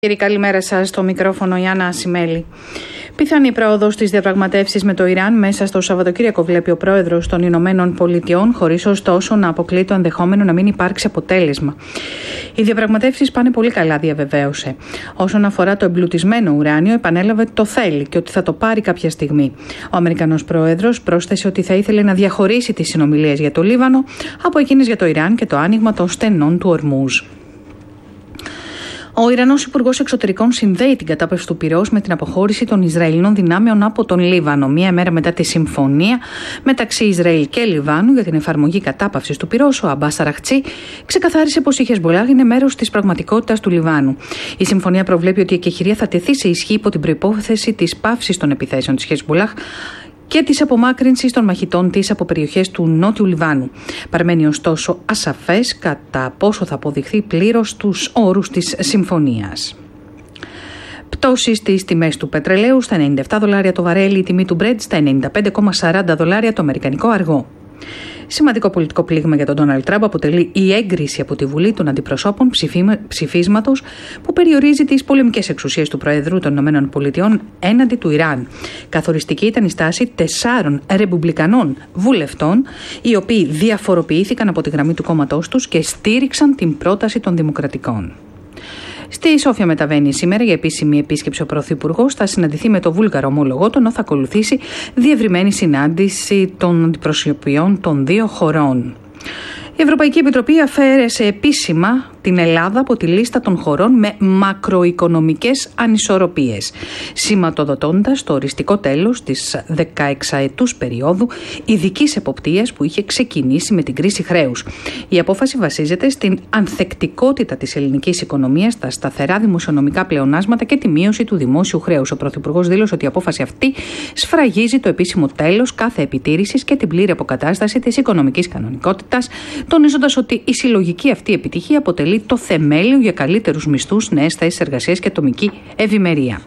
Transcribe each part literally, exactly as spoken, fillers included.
Κύριε, καλημέρα σας. Στο μικρόφωνο η Άννα Ασημέλη. Πιθανή πρόοδος στις διαπραγματεύσεις με το Ιράν μέσα στο Σαββατοκύριακο βλέπει ο πρόεδρος των Ηνωμένων Πολιτειών, χωρίς ωστόσο να αποκλεί το ενδεχόμενο να μην υπάρξει αποτέλεσμα. Οι διαπραγματεύσεις πάνε πολύ καλά, διαβεβαίωσε. Όσον αφορά το εμπλουτισμένο ουράνιο, επανέλαβε ότι το θέλει και ότι θα το πάρει κάποια στιγμή. Ο Αμερικανός πρόεδρος πρόσθεσε ότι θα ήθελε να διαχωρίσει τις συνομιλίες για το Λίβανο από εκείνες για το Ιράν και το άνοιγμα των στενών του Ορμούζ. Ο Ιρανός Υπουργός Εξωτερικών συνδέει την κατάπαυση του πυρός με την αποχώρηση των Ισραηλινών δυνάμεων από τον Λίβανο, μία μέρα μετά τη συμφωνία μεταξύ Ισραήλ και Λιβάνου για την εφαρμογή κατάπαυσης του πυρός. Ο Αμπάς Αραχτσί ξεκαθάρισε πως η Χεσμπολάχ είναι μέρος της πραγματικότητας του Λιβάνου. Η συμφωνία προβλέπει ότι η εκεχηρία θα τεθεί σε ισχύ υπό την προϋπόθεση της πάυσης των επιθέσεων της Χεσμπολάχ και της απομάκρυνσης των μαχητών της από περιοχές του Νότιου Λιβάνου. Παραμένει ωστόσο ασαφές κατά πόσο θα αποδειχθεί πλήρως τους όρους της συμφωνίας. Πτώσεις στις τιμές του πετρελαίου στα ενενήντα επτά δολάρια το βαρέλι, η τιμή του Brent στα ενενήντα πέντε κόμμα σαράντα δολάρια το αμερικανικό αργό. Σημαντικό πολιτικό πλήγμα για τον Ντόναλντ Τραμπ αποτελεί η έγκριση από τη Βουλή των Αντιπροσώπων ψηφίσματος που περιορίζει τις πολεμικές εξουσίες του Προεδρού των ΗΠΑ έναντι του Ιράν. Καθοριστική ήταν η στάση τεσσάρων ρεπουμπλικανών βουλευτών, οι οποίοι διαφοροποιήθηκαν από τη γραμμή του κόμματός τους και στήριξαν την πρόταση των Δημοκρατικών. Στη Σόφια μεταβαίνει σήμερα για επίσημη επίσκεψη ο Πρωθυπουργός. Θα συναντηθεί με το βούλγαρο ομόλογό του, ενώ θα ακολουθήσει διευρυμένη συνάντηση των αντιπροσωπιών των δύο χωρών. Η Ευρωπαϊκή Επιτροπή αφαίρεσε επίσημα την Ελλάδα από τη λίστα των χωρών με μακροοικονομικές ανισορροπίες, σηματοδοτώντας το οριστικό τέλος της δεκαεξαετούς περίοδου ειδικής εποπτείας που είχε ξεκινήσει με την κρίση χρέους. Η απόφαση βασίζεται στην ανθεκτικότητα της ελληνικής οικονομίας, τα σταθερά δημοσιονομικά πλεονάσματα και τη μείωση του δημόσιου χρέους. Ο Πρωθυπουργός δήλωσε ότι η απόφαση αυτή σφραγίζει το επίσημο τέλος κάθε επιτήρησης και την πλήρη αποκατάσταση της οικονομικής κανονικότητας, τονίζοντας ότι η συλλογική αυτή επιτυχία αποτελεί το θεμέλιο για καλύτερους μισθούς, νέες θέσεις εργασίας και ατομική ευημερία.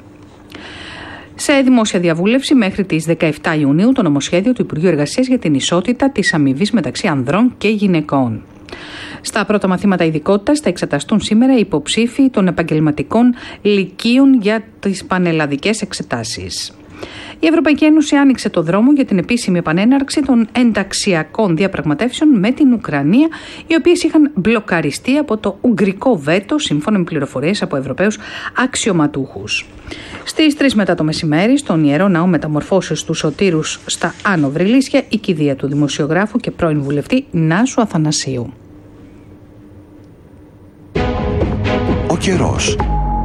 Σε δημόσια διαβούλευση μέχρι τις δεκαεπτά Ιουνίου το νομοσχέδιο του Υπουργείου Εργασίας για την ισότητα της αμοιβής μεταξύ ανδρών και γυναικών. Στα πρώτα μαθήματα ειδικότητας θα εξεταστούν σήμερα οι υποψήφοι των επαγγελματικών λυκείων για τις πανελλαδικές εξετάσεις. Η Ευρωπαϊκή Ένωση άνοιξε το δρόμο για την επίσημη επανέναρξη των ενταξιακών διαπραγματεύσεων με την Ουκρανία, οι οποίες είχαν μπλοκαριστεί από το ουγγρικό βέτο, σύμφωνα με πληροφορίες από Ευρωπαίους αξιωματούχους. Στις τρεις μετά το μεσημέρι, στον Ιερό Ναό Μεταμορφώσεως του Σωτήρους στα Άνω Βρυλίσια, η κηδεία του δημοσιογράφου και πρώην βουλευτή Νάσου Αθανασίου. Ο καιρός.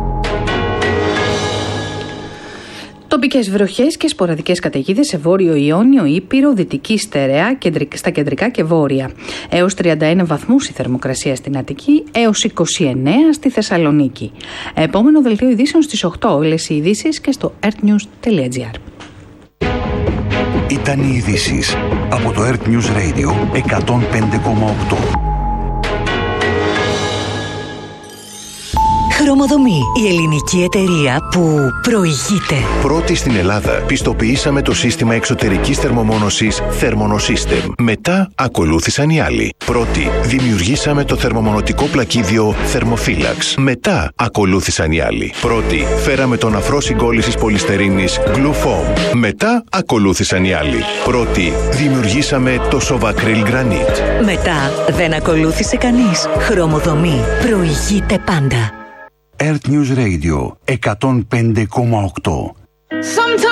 Τοπικές βροχές και σποραδικές καταιγίδες σε Βόρειο Ιόνιο, Ήπειρο, Δυτική Στερεά, στα κεντρικά και βόρεια. Έως τριάντα ένα βαθμούς η θερμοκρασία στην Αττική, έως είκοσι εννέα στη Θεσσαλονίκη. Επόμενο δελτίο ειδήσεων στις οκτώ. Όλες οι ειδήσεις και στο earthnews τελεία gr. Ήταν οι ειδήσεις από το Earth News Radio εκατόν πέντε κόμμα οκτώ. Χρωμοδομή, η ελληνική εταιρεία που προηγείται. Πρώτη στην Ελλάδα πιστοποιήσαμε το σύστημα εξωτερικής θερμομόνωσης Thermonosystem. Μετά ακολούθησαν οι άλλοι. Πρώτη δημιουργήσαμε το θερμομονωτικό πλακίδιο Thermophilax. Μετά ακολούθησαν οι άλλοι. Πρώτη φέραμε τον αφρό συγκόλλησης πολυστερίνης Glufoam. Μετά ακολούθησαν οι άλλοι. Πρώτη δημιουργήσαμε το Sovacryl Granite. Μετά δεν ακολούθησε κανείς. Χρωμοδομή προηγείται πάντα. Earth News Radio εκατόν πέντε κόμμα οκτώ.